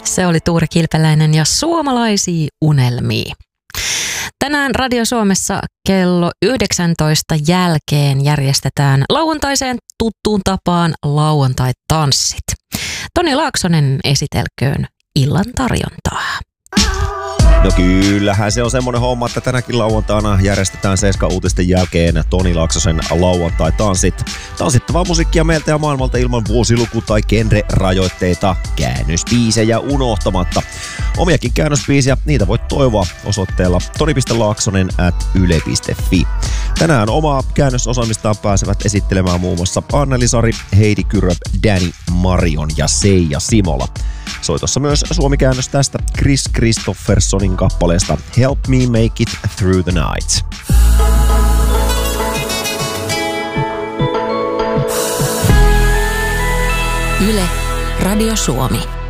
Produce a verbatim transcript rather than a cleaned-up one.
Se oli Tuure Kilpeläinen ja Suomalaisia unelmia. Tänään Radio Suomessa kello yhdeksäntoista jälkeen järjestetään lauantaiseen tuttuun tapaan lauantai-tanssit. Toni Laaksonen esitelköön illan tarjontaa. No kyllähän se on semmoinen homma, että tänäkin lauantaina järjestetään Seiska-uutisten jälkeen Toni Laaksosen lauantai-tanssit. Tanssittavaa musiikkia meiltä ja maailmalta ilman vuosiluku- tai genre-rajoitteita, käännösbiisejä unohtamatta. Omiakin käännösbiisiä, niitä voit toivoa osoitteella toni piste laaksonen ät yle piste fi. Tänään omaa käännösosaamistaan pääsevät esittelemään muun muassa Anneli Sari, Heidi Kyrö, Danny Marion ja Seija Simola. Soitossa myös suomikäännös tästä Chris Christophersonin kappaleesta Help Me Make It Through the Night. Yle, Radio Suomi.